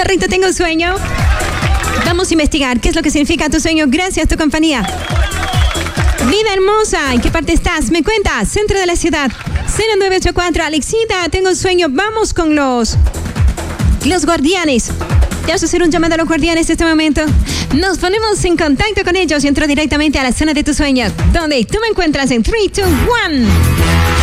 Rita, tengo un sueño. Vamos a investigar qué es lo que significa tu sueño. Gracias a tu compañía. Vida hermosa, ¿en qué parte estás? Me cuentas, centro de la ciudad. 0984, Alexita, tengo un sueño. Vamos con los guardianes. Te vas a hacer un llamado a los guardianes en este momento. Nos ponemos en contacto con ellos y entro directamente a la zona de tu sueño, donde tú me encuentras en 3, 2, 1.